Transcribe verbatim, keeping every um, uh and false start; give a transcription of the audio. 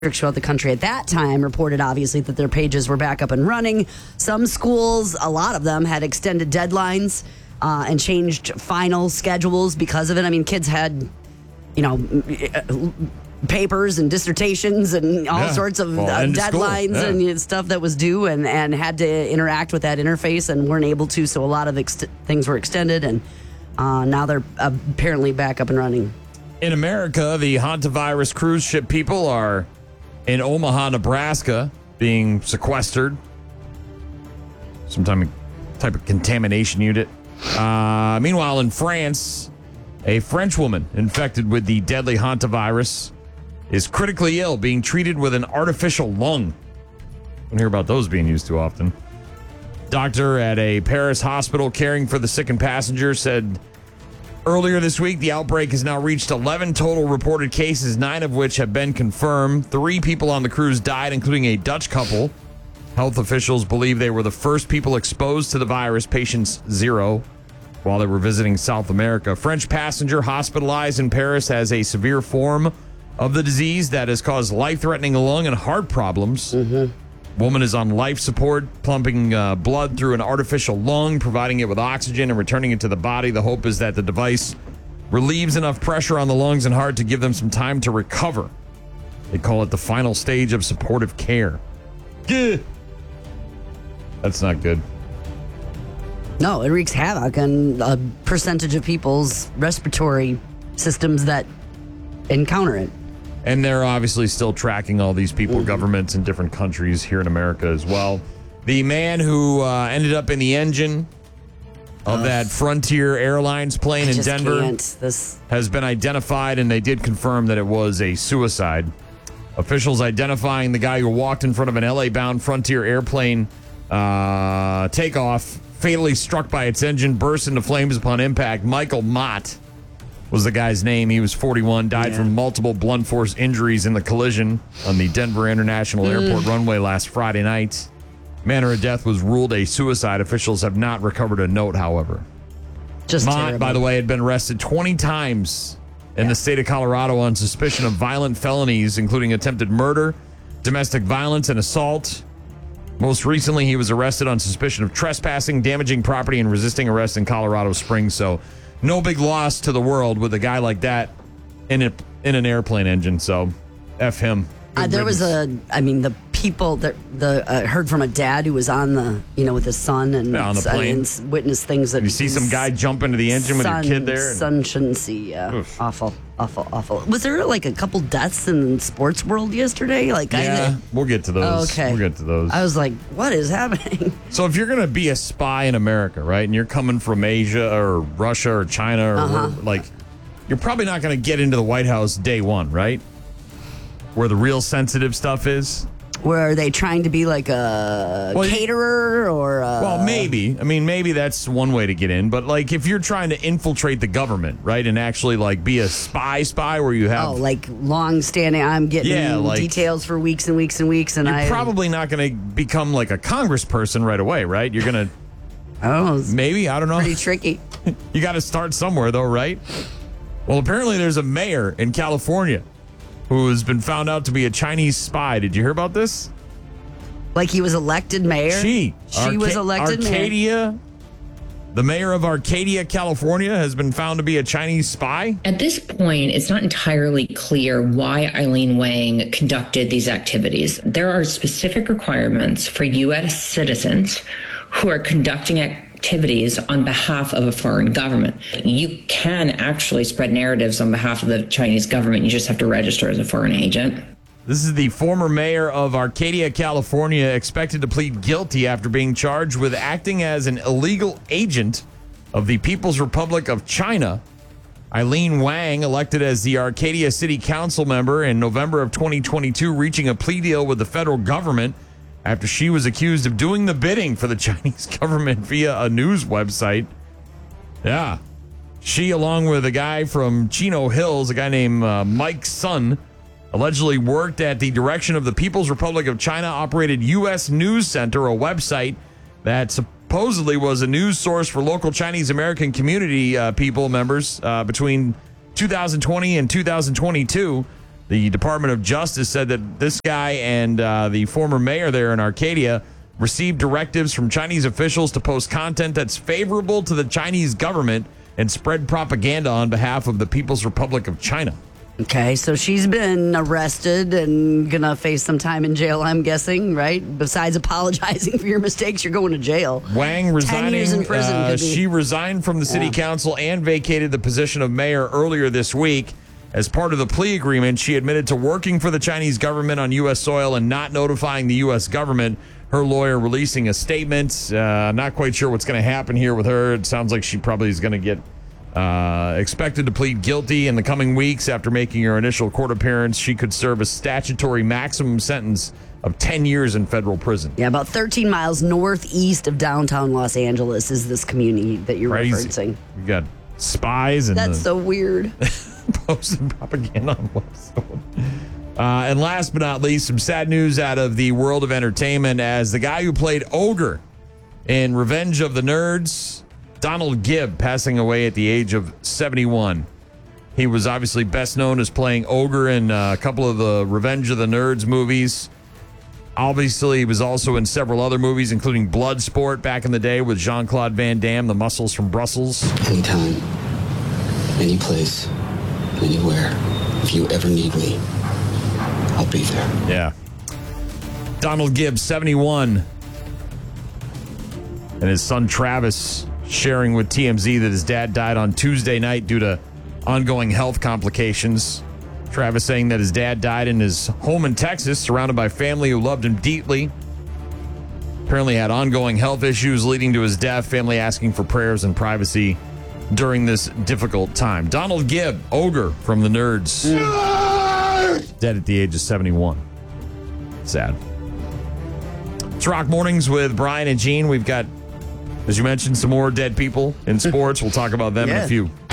throughout the country at that time reported, obviously, that their pages were back up and running. Some schools, a lot of them, had extended deadlines uh, and changed final schedules because of it. I mean, kids had, you know, papers and dissertations and all yeah. sorts of well, uh, deadlines yeah. and stuff that was due and, and had to interact with that interface and weren't able to. So a lot of ex- things were extended, and uh, now they're apparently back up and running. In America, the hantavirus cruise ship people are in Omaha, Nebraska, being sequestered. Some type of, type of contamination unit. Uh, meanwhile, in France, a French woman infected with the deadly hantavirus is critically ill, being treated with an artificial lung. I don't hear about those being used too often. Doctor at a Paris hospital caring for the sickened passenger said earlier this week, the outbreak has now reached eleven total reported cases, nine of which have been confirmed. Three people on the cruise died, including a Dutch couple. Health officials believe they were the first people exposed to the virus, patients zero, while they were visiting South America. French passenger hospitalized in Paris has a severe form of the disease that has caused life-threatening lung and heart problems. Mm-hmm. Woman is on life support, pumping uh, blood through an artificial lung, providing it with oxygen and returning it to the body. The hope is that the device relieves enough pressure on the lungs and heart to give them some time to recover. They call it the final stage of supportive care. Gah. That's not good. No, it wreaks havoc on a percentage of people's respiratory systems that encounter it. And they're obviously still tracking all these people, mm-hmm. governments in different countries here in America as well. The man who uh, ended up in the engine of uh, that Frontier Airlines plane I in just Denver can't. This... has been identified, and they did confirm that it was a suicide. Officials identifying the guy who walked in front of an L A-bound Frontier airplane uh, takeoff, fatally struck by its engine, burst into flames upon impact. Michael Mott was the guy's name. He was forty-one, died yeah. from multiple blunt force injuries in the collision on the Denver International mm. Airport runway last Friday night. Manner of death was ruled a suicide. Officials have not recovered a note, however. Just Mott, terrible. by the way, had been arrested twenty times in yeah. the state of Colorado on suspicion of violent felonies, including attempted murder, domestic violence, and assault. Most recently, he was arrested on suspicion of trespassing, damaging property, and resisting arrest in Colorado Springs. So no big loss to the world with a guy like that in a, in an airplane engine. So F him. Uh, there was a, I mean, the people that the uh, heard from a dad who was on the, you know, with his son and, yeah, on the plane. and witnessed things that you see some guy jump into the engine son, with your kid there. And, son shouldn't see. Yeah, awful, awful, awful. Was there like a couple deaths in the sports world yesterday? Like, yeah, I, we'll get to those. Okay, we'll get to those. I was like, what is happening? So if you're gonna be a spy in America, right, and you're coming from Asia or Russia or China or uh-huh. where, like, you're probably not gonna get into the White House day one, right? Where the real sensitive stuff is. Where are they trying to be like a well, caterer or a... Well, maybe. I mean, maybe that's one way to get in. But, like, if you're trying to infiltrate the government, right, and actually, like, be a spy spy where you have... Oh, like, long-standing, I'm getting yeah, like, details for weeks and weeks and weeks, and you're I... You're probably not going to become, like, a congressperson right away, right? You're going to... Oh, maybe, I don't know. Pretty tricky. You got to start somewhere, though, right? Well, apparently there's a mayor in California who has been found out to be a Chinese spy. Did you hear about this? Like he was elected mayor? She. She Arca- was elected Arcadia, mayor? The mayor of Arcadia, California, has been found to be a Chinese spy? At this point, it's not entirely clear why Eileen Wang conducted these activities. There are specific requirements for U S citizens who are conducting activities activities on behalf of a foreign government. You can actually spread narratives on behalf of the Chinese government. You just have to register as a foreign agent. This is the former mayor of Arcadia, California, expected to plead guilty after being charged with acting as an illegal agent of the People's Republic of China. Eileen Wang, elected as the Arcadia City Council member in November of twenty twenty-two, reaching a plea deal with the federal government after she was accused of doing the bidding for the Chinese government via a news website. Yeah. She, along with a guy from Chino Hills, a guy named uh, Mike Sun, allegedly worked at the direction of the People's Republic of China-operated U S News Center, a website that supposedly was a news source for local Chinese-American community uh, people members uh, between two thousand twenty and two thousand twenty-two. The Department of Justice said that this guy and uh, the former mayor there in Arcadia received directives from Chinese officials to post content that's favorable to the Chinese government and spread propaganda on behalf of the People's Republic of China. Okay, so she's been arrested and gonna face some time in jail, I'm guessing, right? Besides apologizing for your mistakes, you're going to jail. Wang resigning. Ten years in prison. Uh, could be. she resigned from the city Yeah. council and vacated the position of mayor earlier this week. As part of the plea agreement, she admitted to working for the Chinese government on U S soil and not notifying the U S government. Her lawyer releasing a statement. Uh, not quite sure what's going to happen here with her. It sounds like she probably is going to get uh, expected to plead guilty in the coming weeks after making her initial court appearance. She could serve a statutory maximum sentence of ten years in federal prison. Yeah, about thirteen miles northeast of downtown Los Angeles is this community that you're Crazy. referencing. We got spies and That's the- so weird. posting propaganda on Webstone. Uh, and last but not least, some sad news out of the world of entertainment as the guy who played Ogre in Revenge of the Nerds, Donald Gibb, passing away at the age of seventy-one. He was obviously best known as playing Ogre in uh, a couple of the Revenge of the Nerds movies. Obviously, he was also in several other movies, including Bloodsport back in the day with Jean-Claude Van Damme, the muscles from Brussels. Anytime, any place, anywhere. If you ever need me, I'll be there. Yeah. Donald Gibbs, seventy-one. And his son Travis sharing with T M Z that his dad died on Tuesday night due to ongoing health complications. Travis saying that his dad died in his home in Texas, surrounded by family who loved him deeply. Apparently had ongoing health issues leading to his death. Family asking for prayers and privacy during this difficult time. Donald Gibb, Ogre from the Nerds. Dead at the age of seventy-one. Sad. It's Rock Mornings with Brian and Gene. We've got, as you mentioned, some more dead people in sports. We'll talk about them in Yeah. a few.